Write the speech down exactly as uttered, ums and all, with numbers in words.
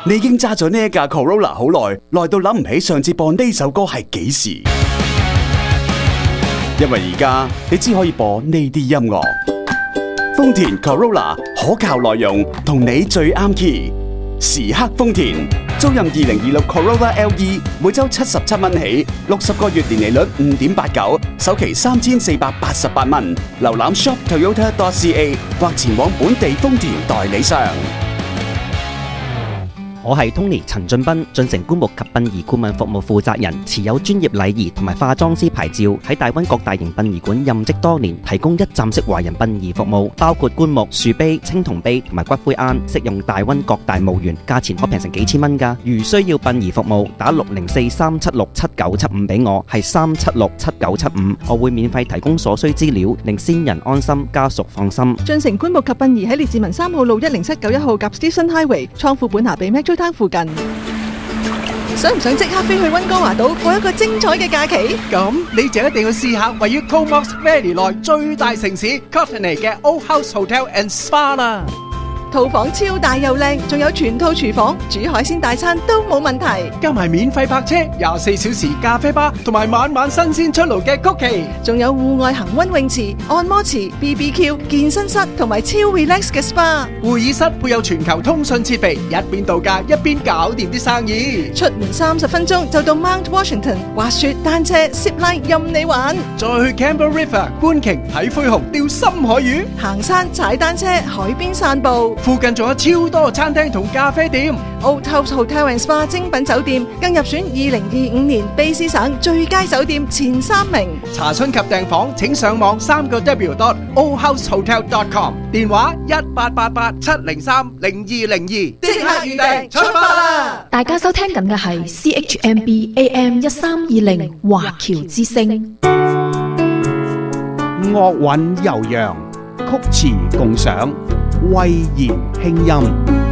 你已經揸咗呢一架 Corolla 好耐，耐到諗唔起上次播呢首歌係幾時。因為而家你只可以播呢啲音樂。豐田 Corolla 可靠內容，同你最啱 key。時刻豐田，租賃二零二六 Corolla L E， 每周七十七蚊起，六十個月年利率五點八九，首期三千四百八十八蚊。瀏覽 shop toyota dot c a 或前往本地豐田代理商。 我係 Tony 陳俊斌，進城棺木及殯儀顧問服務負責人，持有專業禮儀同埋化妝師牌照，喺大灣各大型殯儀館任職多年，提供一站式華人殯儀服務，包括棺木、樹碑、青銅碑同埋骨灰龕，適用大灣各大墓園，價錢可平成幾千蚊㗎。如需要殯儀服務，打六零四三七六七九七五俾我，係三七六七九七五，我會免費提供所需資料，令先人安心，家屬放心。 進城棺木及殯儀喺列治文三號路一零七九一號及 Station Highway 倉庫本拿比 Metro Town 附近。想唔想即刻飛去溫哥華島過一個精彩嘅假期？ 咁你就一定要試下位於 Comox Valley 內最大城市 Courtenay 嘅 Old House Hotel and Spa 啦。 套房超大又靚，仲有全套廚房，煮海鮮大餐都冇問題。 加埋免費泊車、廿四小時咖啡吧，同埋晚晚新鮮出爐嘅曲奇， 仲有戶外恒溫泳池、按摩池、B B Q、健身室同埋超 relax 嘅 SPA。 會議室配有全球通訊設備，一邊度假一邊搞掂啲生意。 出門三十分鐘就到 Mount Washington， 滑雪、單車、zipline 任你玩。 再去 Campbell River 觀鯨、睇灰熊、釣深海魚， 行山、踩單車、海邊散步。 附近仲有超多餐廳同咖啡店。 Old House Hotel and Spa 精品酒店更入選二零二五年卑詩省最佳酒店前三名。 查詢及訂房請上網三個 W dot old house hotel dot com， 電話一八八八七零三零二零二，即刻預訂出發啦！ 大家收聽緊嘅係 C H M B A M 一三二零華僑之聲。 樂韻悠揚，曲詞共賞，慧言輕音。